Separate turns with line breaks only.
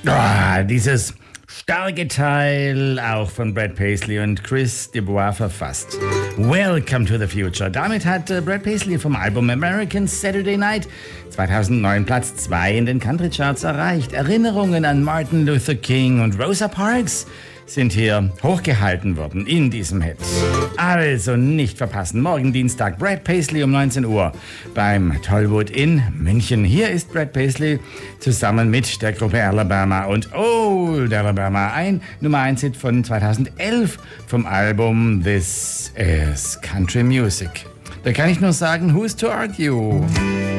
Dieses starke Teil, auch von Brad Paisley und Chris Dubois verfasst. Welcome to the Future. Damit hat Brad Paisley vom Album American Saturday Night 2009 Platz 2 in den Country Charts erreicht. Erinnerungen an Martin Luther King und Rosa Parks sind hier hochgehalten worden in diesem Hit. Also nicht verpassen, morgen Dienstag Brad Paisley um 19 Uhr beim Tollwood in München. Hier ist Brad Paisley zusammen mit der Gruppe Alabama und Old Alabama, ein Nummer 1 Hit von 2011 vom Album This is Country Music. Da kann ich nur sagen, who's to argue?